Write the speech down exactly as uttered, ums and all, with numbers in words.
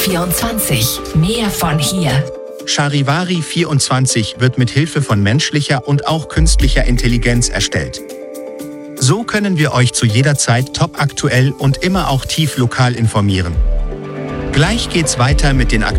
vierundzwanzig. Mehr von hier. Charivari vierundzwanzig wird mit Hilfe von menschlicher und auch künstlicher Intelligenz erstellt. So können wir euch zu jeder Zeit topaktuell und immer auch tief lokal informieren. Gleich geht's weiter mit den